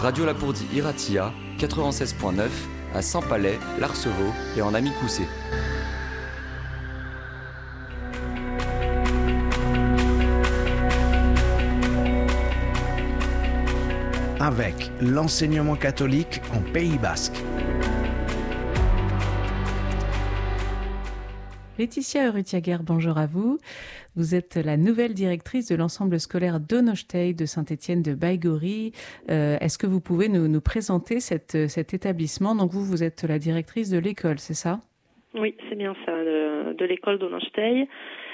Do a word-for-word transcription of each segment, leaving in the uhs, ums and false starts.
Radio Lapourdie Iratia, quatre-vingt-seize point neuf, à Saint-Palais, l'Arceveau et en Amicoussé. Avec l'enseignement catholique en Pays Basque. Laetitia Urrutiaguer, bonjour à vous. Vous êtes la nouvelle directrice de l'ensemble scolaire Donosthei de Saint-Étienne de Baïgori. Euh, est-ce que vous pouvez nous, nous présenter cette, cet établissement? Donc vous, vous êtes la directrice de l'école, c'est ça? Oui, c'est bien ça, de, de l'école Donosthei.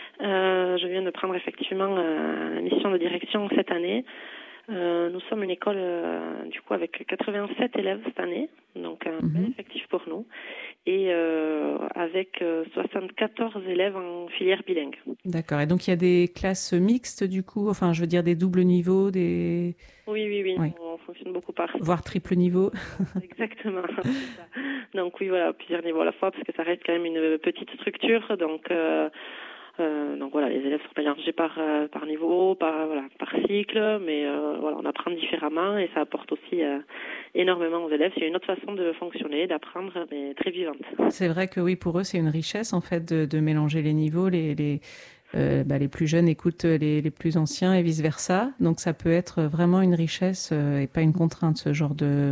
Euh, je viens de prendre effectivement euh, la mission de direction cette année. Euh, nous sommes une école euh, du coup avec quatre-vingt-sept élèves cette année, donc un mmh. bel effectif pour nous, et euh, avec euh, soixante-quatorze élèves en filière bilingue. D'accord, et donc il y a des classes mixtes du coup, enfin je veux dire des doubles niveaux, des... Oui, oui, oui, oui. on fonctionne beaucoup par... Voire triple niveau. Exactement, c'est ça. Donc oui, voilà, plusieurs niveaux à la fois, parce que ça reste quand même une petite structure, donc... Euh, Euh, donc voilà, les élèves sont mélangés par euh, par niveau, par voilà, par cycle, mais euh, voilà, on apprend différemment et ça apporte aussi euh, énormément aux élèves. C'est une autre façon de fonctionner, d'apprendre, mais très vivante. C'est vrai que oui, pour eux, c'est une richesse en fait de, de mélanger les niveaux. Les les euh, bah, les plus jeunes écoutent les les plus anciens et vice versa. Donc ça peut être vraiment une richesse euh, et pas une contrainte, ce genre de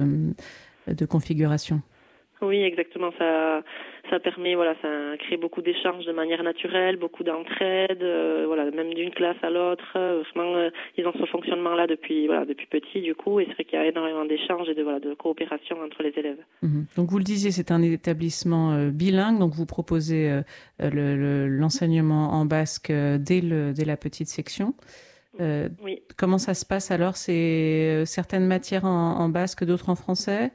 de configuration. Oui, exactement. Ça, ça permet, voilà, ça crée beaucoup d'échanges de manière naturelle, beaucoup d'entraide, euh, voilà, même d'une classe à l'autre. Euh, vraiment, euh, ils ont ce fonctionnement-là depuis, voilà, depuis petit, du coup, et c'est vrai qu'il y a énormément d'échanges et de, voilà, de coopération entre les élèves. Mmh. Donc vous le disiez, c'est un établissement euh, bilingue, donc vous proposez euh, le, le, l'enseignement en basque euh, dès le, dès la petite section. Euh, oui. Comment ça se passe alors? C'est euh, certaines matières en, en basque, d'autres en français?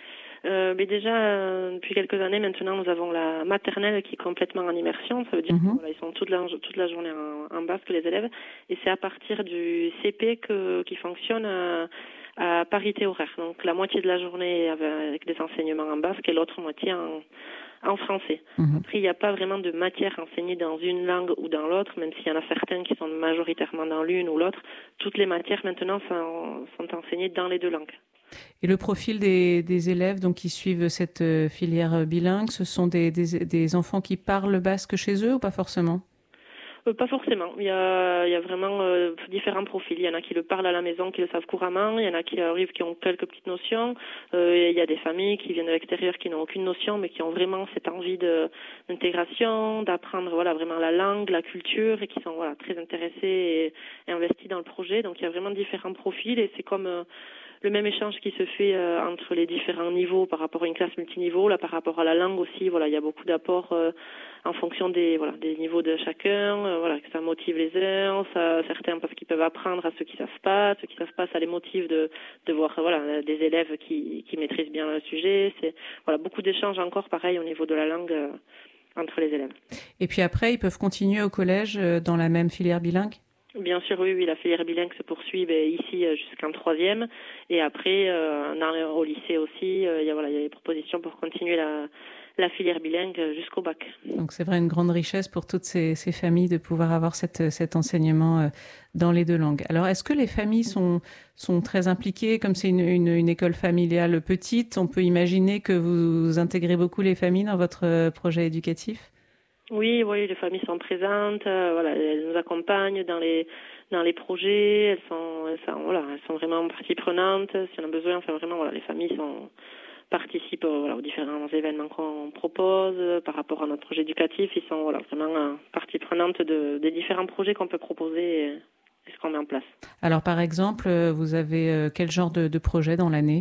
Euh, mais déjà, euh, depuis quelques années maintenant, nous avons la maternelle qui est complètement en immersion. Ça veut dire mmh. qu'ils voilà, ils sont toute la, toute la journée en, en basque, les élèves. Et c'est à partir du C P que, qui fonctionne à, à parité horaire. Donc la moitié de la journée avec des enseignements en basque et l'autre moitié en, en français. Mmh. Après, il n'y a pas vraiment de matière enseignée dans une langue ou dans l'autre, même s'il y en a certains qui sont majoritairement dans l'une ou l'autre. Toutes les matières maintenant sont, sont enseignées dans les deux langues. Et le profil des, des élèves donc, qui suivent cette euh, filière bilingue, ce sont des, des, des enfants qui parlent basque chez eux ou pas forcément? euh, Pas forcément. Il y a, il y a vraiment euh, différents profils. Il y en a qui le parlent à la maison, qui le savent couramment. Il y en a qui arrivent, qui ont quelques petites notions. Euh, il y a des familles qui viennent de l'extérieur, qui n'ont aucune notion, mais qui ont vraiment cette envie de, d'intégration, d'apprendre voilà, vraiment la langue, la culture, et qui sont voilà, très intéressés et, et investis dans le projet. Donc il y a vraiment différents profils et c'est comme... Euh, le même échange qui se fait euh, entre les différents niveaux par rapport à une classe multiniveau, là par rapport à la langue aussi, voilà, il y a beaucoup d'apports euh, en fonction des voilà des niveaux de chacun, euh, voilà, que ça motive les uns, ça, certains parce qu'ils peuvent apprendre à ceux qui savent pas, ceux qui savent pas, ça les motive de de voir voilà des élèves qui qui maîtrisent bien le sujet, c'est voilà beaucoup d'échanges encore pareil au niveau de la langue euh, entre les élèves. Et puis après, ils peuvent continuer au collège euh, dans la même filière bilingue? Bien sûr, oui, oui, la filière bilingue se poursuit ben, ici euh, jusqu'en troisième et après euh, dans, au lycée aussi, euh, il y a voilà, il y a des propositions pour continuer la, la filière bilingue jusqu'au bac. Donc c'est vrai une grande richesse pour toutes ces, ces familles de pouvoir avoir cette, cet enseignement euh, dans les deux langues. Alors est-ce que les familles sont, sont très impliquées, comme c'est une, une, une école familiale petite, on peut imaginer que vous intégrez beaucoup les familles dans votre projet éducatif? Oui, oui, les familles sont présentes, euh, voilà, elles nous accompagnent dans les dans les projets, elles sont, elles sont voilà, elles sont vraiment partie prenante. Si on a besoin, enfin vraiment, voilà, les familles sont participent euh, voilà, aux différents événements qu'on propose euh, par rapport à notre projet éducatif. Ils sont voilà vraiment euh, partie prenante de des différents projets qu'on peut proposer et, et ce qu'on met en place. Alors par exemple, vous avez euh, quel genre de, de projet dans l'année?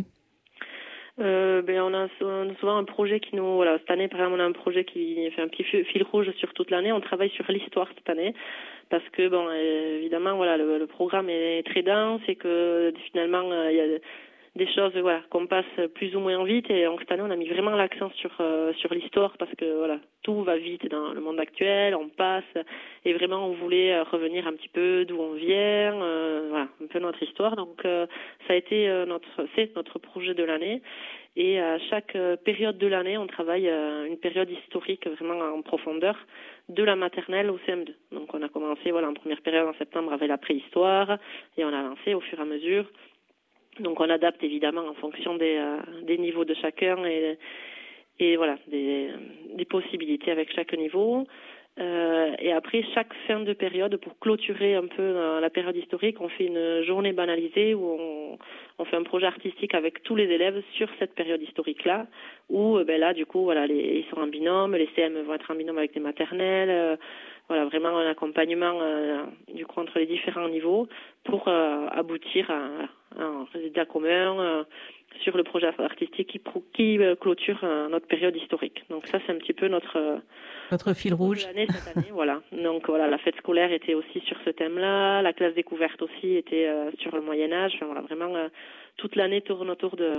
Euh, ben on a, on a souvent un projet qui nous voilà cette année par exemple on a un projet qui fait un petit fil rouge sur toute l'année. On travaille sur l'histoire cette année parce que bon évidemment voilà le, le programme est très dense et que finalement il y a des choses voilà qu'on passe plus ou moins vite et donc cette année on a mis vraiment l'accent sur euh, sur l'histoire parce que voilà tout va vite dans le monde actuel, on passe et vraiment on voulait revenir un petit peu d'où on vient, euh, voilà un peu notre histoire. Donc euh, ça a été euh, notre c'est notre projet de l'année et à chaque euh, période de l'année on travaille euh, une période historique vraiment en profondeur de la maternelle au C M deux. Donc on a commencé voilà en première période en septembre avec la préhistoire et on a avancé au fur et à mesure Donc on adapte évidemment en fonction des, euh, des niveaux de chacun et, et voilà, des, des possibilités avec chaque niveau. Euh, et après, chaque fin de période, pour clôturer un peu euh, la période historique, on fait une journée banalisée où on, on fait un projet artistique avec tous les élèves sur cette période historique-là, où euh, ben là, du coup, voilà, les, ils sont en binôme, les C M vont être en binôme avec des maternelles, euh, voilà, vraiment un accompagnement euh, du coup entre les différents niveaux pour euh, aboutir à, à un résultat commun euh, sur le projet artistique qui, qui euh, clôture euh, notre période historique. Donc ça, c'est un petit peu notre euh, votre fil rouge. L'année, cette année, voilà. Donc voilà, la fête scolaire était aussi sur ce thème-là, la classe découverte aussi était euh, sur le Moyen Âge. Enfin voilà, vraiment euh, toute l'année tourne autour de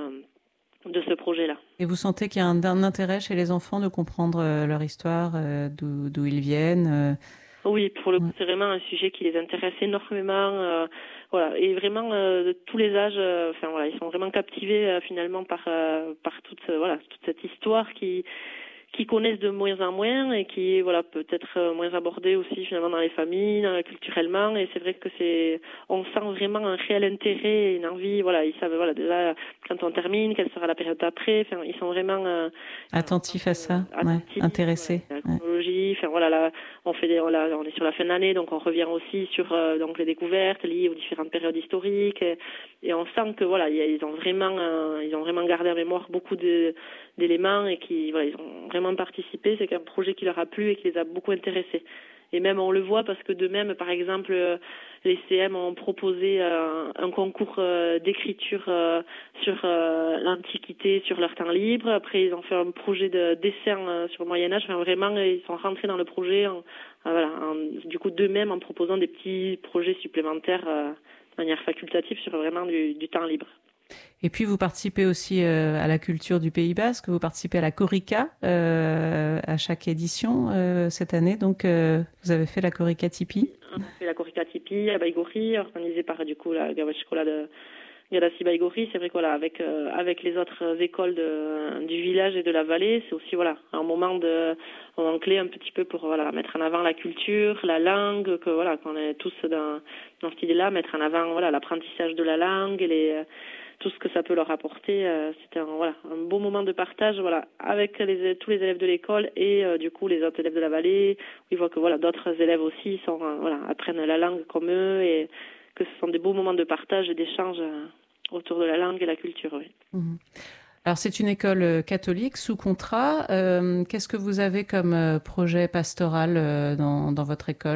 de ce projet-là. Et vous sentez qu'il y a un, un intérêt chez les enfants de comprendre euh, leur histoire, euh, d'où, d'où ils viennent euh... Oui, pour le coup, c'est vraiment un sujet qui les intéresse énormément. Euh, voilà, et vraiment euh, de tous les âges. Euh, enfin voilà, ils sont vraiment captivés euh, finalement par euh, par toute euh, voilà toute cette histoire qui qui connaissent de moins en moins et qui voilà peut-être moins abordée aussi finalement dans les familles, dans, culturellement. Et c'est vrai que c'est, on sent vraiment un réel intérêt, une envie. Voilà, ils savent voilà déjà quand on termine, quelle sera la période d'après. Enfin, ils sont vraiment euh, attentifs à ça, euh, attentifs, ouais, intéressés. Voilà, la chronologie. Enfin voilà, là, on fait des, voilà, on est sur la fin de l'année, donc on revient aussi sur euh, donc les découvertes liées aux différentes périodes historiques. Et, et on sent que voilà, ils ont vraiment, euh, ils ont vraiment gardé en mémoire beaucoup de d'éléments et qui voilà, ils ont vraiment participé. C'est un projet qui leur a plu et qui les a beaucoup intéressés. Et même on le voit parce que de même, par exemple, les C M ont proposé euh, un concours euh, d'écriture euh, sur euh, l'Antiquité, sur leur temps libre. Après, ils ont fait un projet de dessin euh, sur le Moyen Âge. Enfin, vraiment, ils sont rentrés dans le projet, en, euh, voilà, en, du coup, d'eux-mêmes en proposant des petits projets supplémentaires euh, de manière facultative sur vraiment du, du temps libre. Et puis vous participez aussi euh, à la culture du Pays Basque, vous participez à la Korrika euh, à chaque édition euh, cette année, donc euh, vous avez fait la Korrika Tipi. On a fait la Korrika Tipi à Baïgori, organisée par du coup la Gawachkola de Gadassi Baïgori. C'est vrai que voilà, avec euh, avec les autres écoles de, du village et de la vallée, c'est aussi voilà un moment de un moment clé un petit peu pour voilà mettre en avant la culture, la langue, que voilà qu'on est tous dans dans cette idée-là, mettre en avant voilà l'apprentissage de la langue et les tout ce que ça peut leur apporter. Euh, c'était un, voilà, un beau moment de partage voilà, avec les, tous les élèves de l'école et euh, du coup les autres élèves de la vallée. Où ils voient que voilà, d'autres élèves aussi sont, euh, voilà, apprennent la langue comme eux et que ce sont des beaux moments de partage et d'échange euh, autour de la langue et la culture. Oui. Mmh. Alors c'est une école catholique sous contrat. Euh, qu'est-ce que vous avez comme euh, projet pastoral euh, dans, dans votre école ?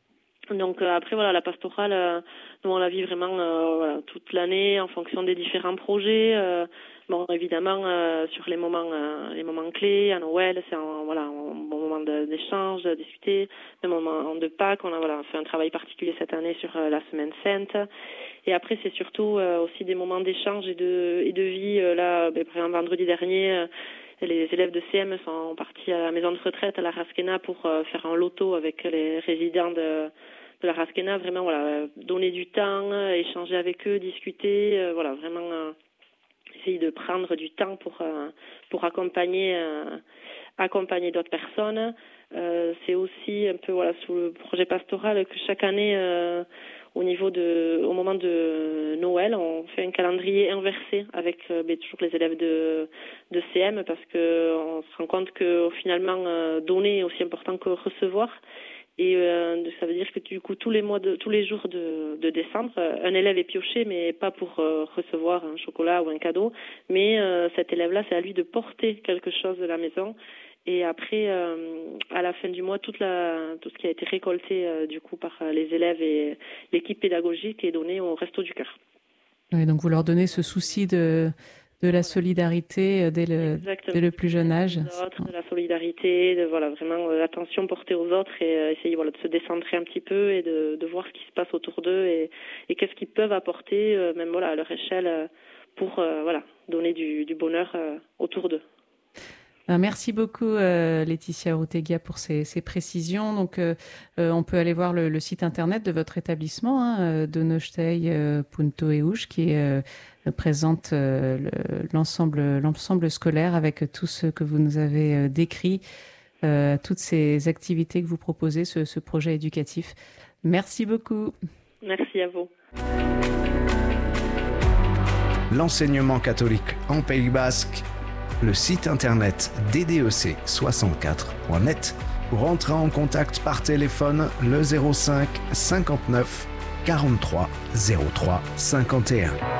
Donc euh, après voilà la pastorale, euh, nous on la vit vraiment euh, voilà, toute l'année en fonction des différents projets. Euh, bon évidemment euh, sur les moments euh, les moments clés à Noël c'est un voilà un bon moment de, d'échange, de discuter. Le moment de Pâques on a voilà fait un travail particulier cette année sur euh, la Semaine Sainte. Et après c'est surtout euh, aussi des moments d'échange et de et de vie. Euh, là ben, par exemple vendredi dernier. Euh, Les élèves de C M sont partis à la maison de retraite à la Rasquena pour euh, faire un loto avec les résidents de, de la Rasquena. Vraiment, voilà, donner du temps, échanger avec eux, discuter, euh, voilà, vraiment euh, essayer de prendre du temps pour euh, pour accompagner euh, accompagner d'autres personnes. Euh, c'est aussi un peu voilà sous le projet pastoral que chaque année. Euh, Au niveau de, au moment de Noël, on fait un calendrier inversé avec euh, ben, toujours les élèves de, de C M parce que on se rend compte que finalement euh, donner est aussi important que recevoir. Et euh, ça veut dire que du coup tous les mois de, tous les jours de, de décembre, un élève est pioché, mais pas pour euh, recevoir un chocolat ou un cadeau, mais euh, cet élève-là, c'est à lui de porter quelque chose de la maison. Et après, euh, à la fin du mois, toute la, tout ce qui a été récolté euh, du coup par les élèves et l'équipe pédagogique est donné au Resto du Cœur. Oui, donc vous leur donnez ce souci de, de la solidarité dès le, dès le plus jeune âge. Autres, de la solidarité, de voilà vraiment euh, l'attention portée aux autres et euh, essayer voilà de se décentrer un petit peu et de, de voir ce qui se passe autour d'eux et, et qu'est-ce qu'ils peuvent apporter, euh, même voilà à leur échelle, euh, pour euh, voilà donner du, du bonheur euh, autour d'eux. Merci beaucoup euh, Laetitia Ortega pour ces, ces précisions. Donc, euh, euh, on peut aller voir le, le site internet de votre établissement, hein, donostei punto e u, qui euh, présente euh, l'ensemble, l'ensemble scolaire avec tout ce que vous nous avez euh, décrit, euh, toutes ces activités que vous proposez, ce, ce projet éducatif. Merci beaucoup. Merci à vous. l'enseignement catholique en Pays Basque, le site internet d d e c soixante-quatre point net pour entrer en contact par téléphone le zéro cinq cinquante-neuf quarante-trois zéro trois cinquante et un.